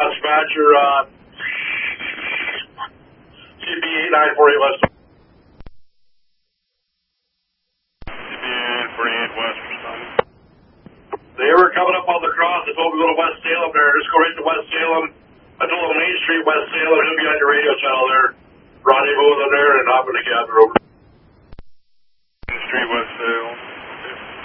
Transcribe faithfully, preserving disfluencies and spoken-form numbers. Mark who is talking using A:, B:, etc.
A: Dispatcher, uh, C B eight nine four eight West.
B: C B eight forty-eight West, responding.
A: They were coming up on the cross. They told me to go to West Salem there. Just go right to West Salem. I told them Main Street, West Salem. He'll be on your radio channel there. Rendezvous with them there, and hop in the cab over.
B: Main Street, West